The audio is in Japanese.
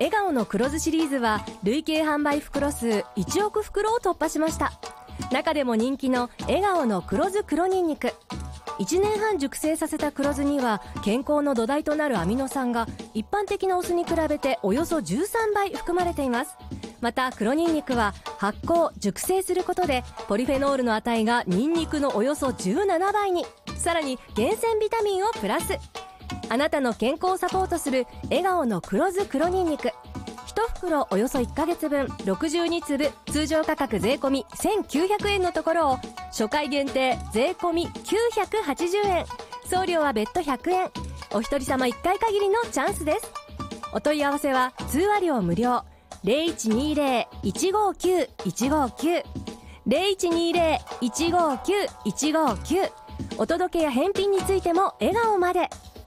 笑顔の黒酢シリーズは累計販売袋数1億袋を突破しました。中でも人気の笑顔の黒酢黒ニンニク、1年半熟成させた黒酢には健康の土台となるアミノ酸が一般的なお酢に比べておよそ13倍含まれています。また黒ニンニクは発酵熟成することでポリフェノールの値がニンニクのおよそ17倍に、さらに厳選ビタミンをプラス。あなたの健康をサポートする笑顔の黒酢黒ニンニク、1袋およそ1ヶ月分62粒、通常価格税込1900円のところを初回限定税込980円、送料は別途100円。お一人様1回限りのチャンスです。お問い合わせは通話料無料、0120-159-159 0120-159-159。お届けや返品についても笑顔まで。